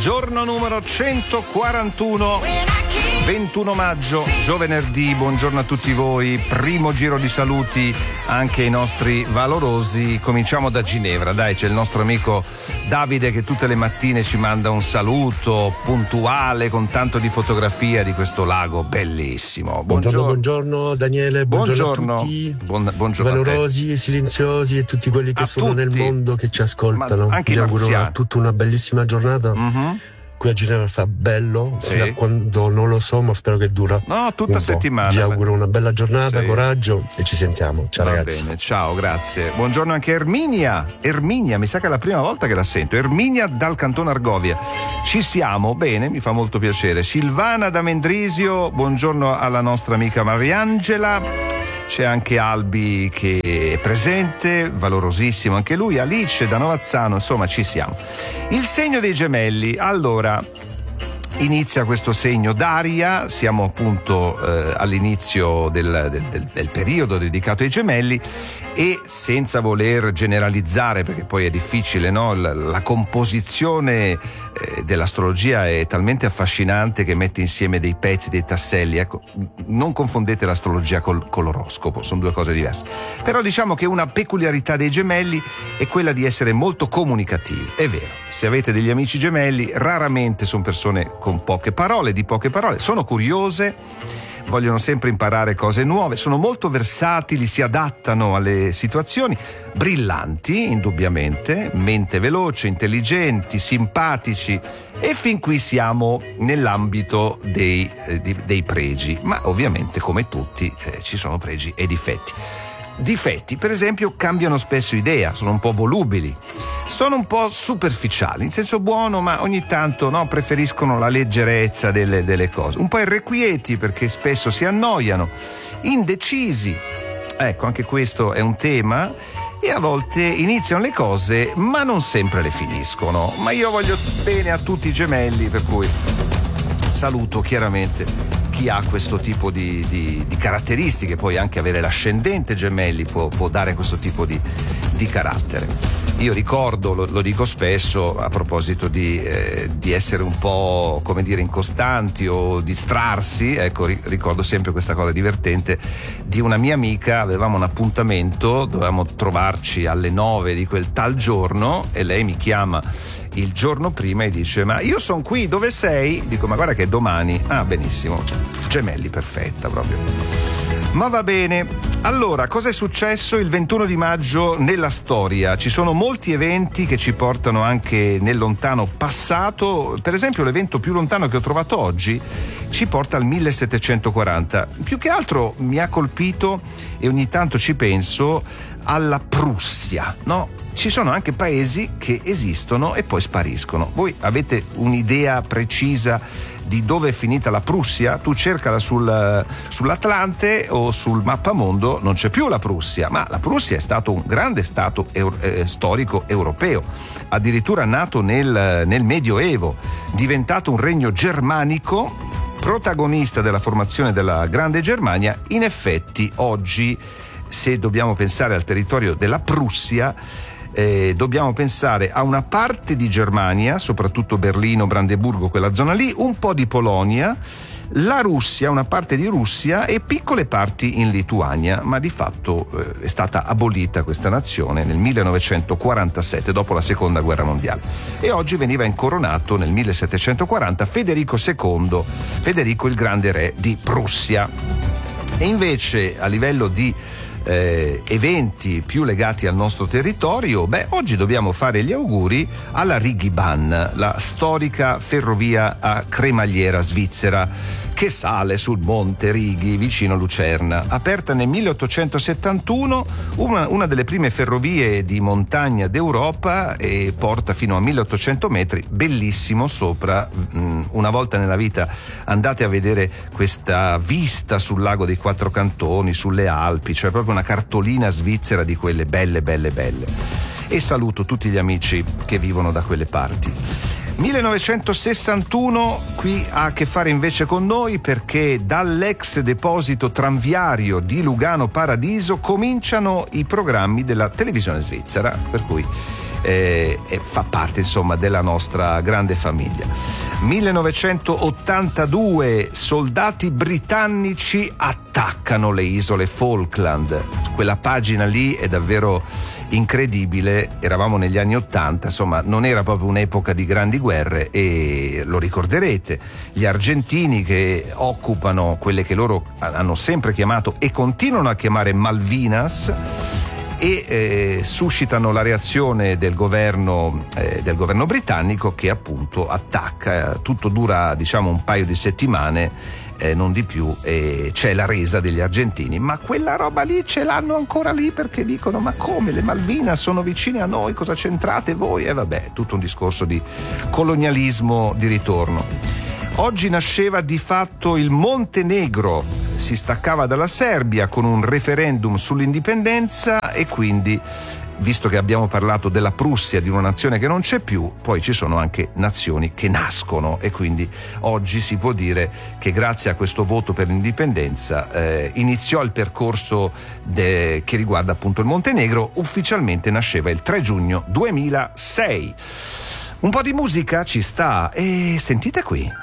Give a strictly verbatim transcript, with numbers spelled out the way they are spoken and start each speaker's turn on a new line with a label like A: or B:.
A: Giorno numero centoquarantuno, ventuno maggio, giovedì. Buongiorno a tutti voi. Primo giro di saluti anche ai nostri valorosi. Cominciamo da Ginevra, dai, c'è il nostro amico Davide che tutte le mattine ci manda un saluto puntuale con tanto di fotografia di questo lago bellissimo.
B: Buongiorno, buongiorno, buongiorno Daniele, buongiorno,
A: buongiorno
B: a tutti,
A: buon, buongiorno
B: valorosi e silenziosi e tutti quelli che
A: a
B: sono
A: tutti.
B: Nel mondo che ci ascoltano.
A: Ma anche
B: vi auguro
A: marziani.
B: a tutta una bellissima giornata.
A: Mm-hmm.
B: Qui a Ginevra fa bello,
A: Sì.
B: fino a quando non lo so, ma spero che dura.
A: No, tutta
B: un
A: settimana.
B: po'. Vi auguro una bella giornata,
A: Sì.
B: coraggio e ci sentiamo. Ciao
A: Va
B: ragazzi.
A: bene, ciao, grazie. Buongiorno anche a Erminia. Erminia, mi sa che è la prima volta che la sento. Erminia dal Cantone Argovia. Ci siamo? Bene, mi fa molto piacere. Silvana da Mendrisio, buongiorno alla nostra amica Mariangela. C'è anche Albi che è presente, valorosissimo anche lui. Alice da Novazzano, insomma ci siamo. Il segno dei gemelli. Allora, inizia questo segno Daria, siamo appunto eh, all'inizio del, del, del, del periodo dedicato ai gemelli e senza voler generalizzare, perché poi è difficile, no? La, la composizione eh, dell'astrologia è talmente affascinante che mette insieme dei pezzi, dei tasselli. Ecco, non confondete l'astrologia col, con l'oroscopo, sono due cose diverse. Però diciamo che una peculiarità dei gemelli è quella di essere molto comunicativi. È vero, se avete degli amici gemelli, raramente sono persone con poche parole, di poche parole, sono curiose, vogliono sempre imparare cose nuove, sono molto versatili, si adattano alle situazioni, brillanti indubbiamente, mente veloce, intelligenti, simpatici, e fin qui siamo nell'ambito dei, eh, di, dei pregi, ma ovviamente come tutti eh, ci sono pregi e difetti. Difetti, per esempio, cambiano spesso idea, sono un po' volubili, sono un po' superficiali, in senso buono, ma ogni tanto no, preferiscono la leggerezza delle, delle cose, un po' irrequieti perché spesso si annoiano, indecisi, ecco, anche questo è un tema, e a volte iniziano le cose ma non sempre le finiscono. Ma io voglio bene a tutti i gemelli, per cui saluto chiaramente chi ha questo tipo di, di, di caratteristiche. Poi anche avere l'ascendente gemelli può, può dare questo tipo di, di carattere. Io ricordo, lo, lo dico spesso a proposito di, eh, di essere un po', come dire, incostanti o distrarsi, ecco, ri, ricordo sempre questa cosa divertente di una mia amica. Avevamo un appuntamento, dovevamo trovarci alle nove di quel tal giorno e lei mi chiama il giorno prima e dice: ma io sono qui, dove sei? Dico: ma guarda che è domani. Ah, benissimo, gemelli, perfetta proprio. Ma va bene. Allora, cosa è successo il ventuno di maggio nella storia? Ci sono molti eventi che ci portano anche nel lontano passato. Per esempio, l'evento più lontano che ho trovato oggi ci porta al millesettecentoquaranta. Più che altro mi ha colpito, e ogni tanto ci penso, alla Prussia, no? Ci sono anche paesi che esistono e poi spariscono. Voi avete un'idea precisa di dove è finita la Prussia? Tu cercala sul, sull'Atlante o sul mappamondo, non c'è più la Prussia, ma la Prussia è stato un grande stato euro, eh, storico europeo, addirittura nato nel, nel Medioevo, diventato un regno germanico, protagonista della formazione della Grande Germania. In effetti oggi, se dobbiamo pensare al territorio della Prussia, Eh, dobbiamo pensare a una parte di Germania, soprattutto Berlino, Brandeburgo, quella zona lì, un po' di Polonia, la Russia, una parte di Russia e piccole parti in Lituania, ma di fatto eh, è stata abolita questa nazione nel millenovecentoquarantasette, dopo la seconda guerra mondiale, e oggi veniva incoronato nel millesettecentoquaranta Federico secondo, Federico il grande re di Prussia. E invece a livello di Eh, eventi più legati al nostro territorio, beh, oggi dobbiamo fare gli auguri alla Rigibahn, la storica ferrovia a cremagliera svizzera che sale sul monte Righi vicino Lucerna, aperta nel milleottocentosettantuno, una, una delle prime ferrovie di montagna d'Europa, e porta fino a milleottocento metri, bellissimo sopra. Una volta nella vita andate a vedere questa vista sul lago dei Quattro Cantoni, sulle Alpi, cioè proprio una cartolina svizzera di quelle belle belle belle. E saluto tutti gli amici che vivono da quelle parti. millenovecentosessantuno qui ha a che fare invece con noi, perché dall'ex deposito tranviario di Lugano Paradiso cominciano i programmi della televisione svizzera, per cui eh, e fa parte insomma della nostra grande famiglia. millenovecentottantadue, soldati britannici attaccano le isole Falkland. Quella pagina lì è davvero incredibile. Eravamo negli anni ottanta, insomma non era proprio un'epoca di grandi guerre, e lo ricorderete, gli argentini che occupano quelle che loro hanno sempre chiamato e continuano a chiamare Malvinas, e eh, suscitano la reazione del governo, eh, del governo britannico, che appunto attacca. Tutto dura diciamo un paio di settimane, eh, non di più, e c'è la resa degli argentini. Ma quella roba lì ce l'hanno ancora lì, perché dicono: ma come, le Malvinas sono vicine a noi, cosa c'entrate voi? E vabbè, tutto un discorso di colonialismo di ritorno. Oggi nasceva di fatto il Montenegro, si staccava dalla Serbia con un referendum sull'indipendenza, e quindi, visto che abbiamo parlato della Prussia, di una nazione che non c'è più, poi ci sono anche nazioni che nascono, e quindi oggi si può dire che grazie a questo voto per l'indipendenza eh, iniziò il percorso de- che riguarda appunto il Montenegro. Ufficialmente nasceva il tre giugno duemilasei. Un po' di musica ci sta, e sentite qui.